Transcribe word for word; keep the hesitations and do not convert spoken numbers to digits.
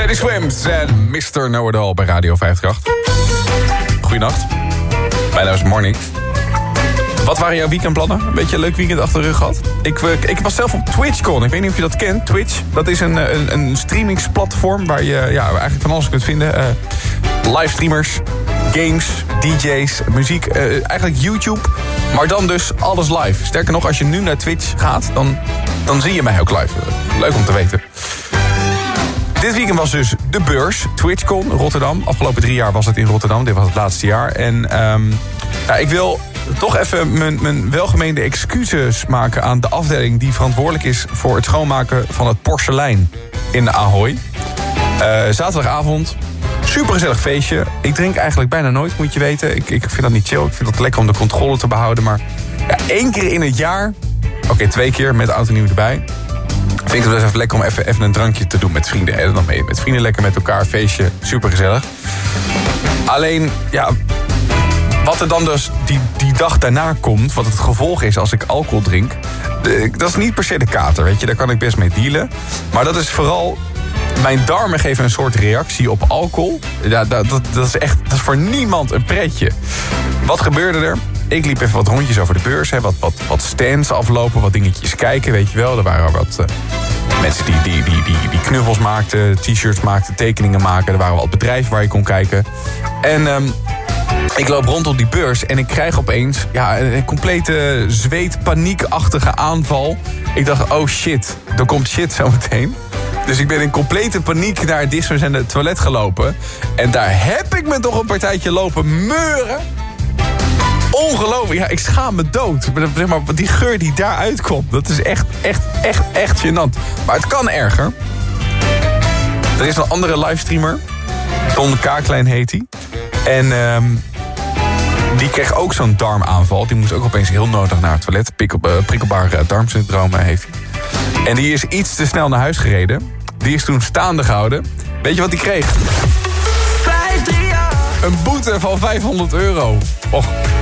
Teddy Swims en mister Know-It-All bij Radio vijfenveertig. Goeienacht. Mijn naam is Mornix. Wat waren jouw weekendplannen? Een beetje een leuk weekend achter de rug gehad? Ik, ik was zelf op TwitchCon. Ik weet niet of je dat kent. Twitch, dat is een, een, een streamingsplatform waar je ja, eigenlijk van alles kunt vinden. Uh, livestreamers, games, D J's, muziek, uh, eigenlijk YouTube. Maar dan dus alles live. Sterker nog, als je nu naar Twitch gaat, dan, dan zie je mij ook live. Leuk om te weten. Dit weekend was dus de beurs, TwitchCon, Rotterdam. Afgelopen drie jaar was het in Rotterdam. Dit was het laatste jaar. En um, ja, ik wil toch even mijn, mijn welgemeende excuses maken aan de afdeling die verantwoordelijk is voor het schoonmaken van het porselein in de Ahoy. Uh, zaterdagavond, supergezellig feestje. Ik drink eigenlijk bijna nooit, moet je weten. Ik, ik vind dat niet chill. Ik vind het lekker om de controle te behouden. Maar ja, één keer in het jaar, oké, okay, twee keer met oud en nieuw erbij, vind ik het dus even lekker om even, even een drankje te doen met vrienden. En dan ben je met vrienden lekker met elkaar, feestje, supergezellig. Alleen, ja, wat er dan dus die, die dag daarna komt, wat het gevolg is als ik alcohol drink, de, dat is niet per se de kater, weet je, daar kan ik best mee dealen. Maar dat is vooral, mijn darmen geven een soort reactie op alcohol. Ja, dat, dat, dat is echt, dat is voor niemand een pretje. Wat gebeurde er? Ik liep even wat rondjes over de beurs, hè, wat, wat, wat stands aflopen, wat dingetjes kijken, weet je wel. Er waren wat uh, mensen die, die, die, die, die knuffels maakten, t-shirts maakten, tekeningen maken. Er waren wat bedrijven waar je kon kijken. En um, ik loop rond op die beurs en ik krijg opeens ja, een complete zweet-paniekachtige aanval. Ik dacht, oh shit, er komt shit zometeen. Dus ik ben in complete paniek naar het dichtstbijzijnde toilet gelopen. En daar heb ik me toch een partijtje lopen meuren. Ongelooflijk, ja, ik schaam me dood. Zeg maar, die geur die daar uitkomt, dat is echt, echt, echt, echt gênant. Maar het kan erger. Er is een andere livestreamer, Ton Kaaklijn heet hij. En um, die kreeg ook zo'n darmaanval. Die moest ook opeens heel nodig naar het toilet. Prikkel, uh, prikkelbaar uh, darmsyndroom heeft hij. En die is iets te snel naar huis gereden. Die is toen staande gehouden. Weet je wat hij kreeg? Een boete van vijfhonderd euro. Och.